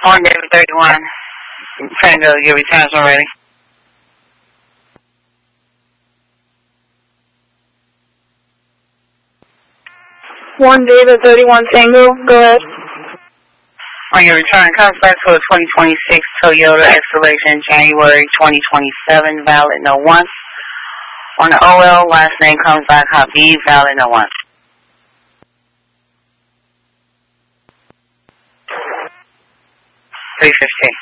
On David 31. Tango, your returns already. One David 31 Tango, go ahead. On your return, comes back to a 2026 Toyota Exploration, January 2027, valid no one. On the OL, last name comes back Habib, valid no one. 315.